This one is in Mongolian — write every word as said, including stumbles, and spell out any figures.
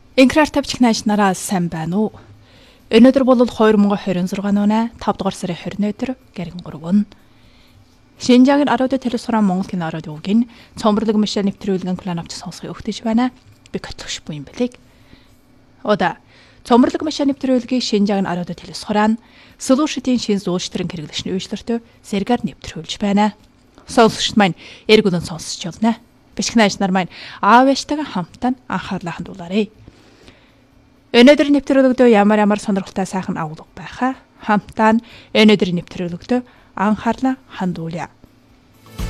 Инкраар тавьчих нааш нараа сайн байна уу? Өнөөдөр бол хоёр мянга хорин зургаан оноо тавд дугаар сарын хорин өдөр гэрэн гурван. Шинжаагийн радио телевизорын Монгол кино радиогийн цомборлог машин нэвтрүүлгэн план авч сонсохыг өгтөж байна. Би котлогш буян бэлэг. Ода цомборлог машин нэвтрүүлгийг Шинжаагийн радио телевизорын Solution-ийн шин зуурштрын хэрэглэшний үйлчлэртөө сэргээр нэвтрүүлж байна. Сонсогчд маань эрг үнэн сонсож байна. Бичиг нааш нар маань аав ээжтэйгээ хамтдаа анхаарлаа хандуулаарай. Өнөөдөр нэвтрүүлэгдөө ямар ямар сонирхолтой сайхан агуулга байхаа хамтдаа өнөөдөр нэвтрүүлэгдөө анхаарлаа хандуулъя.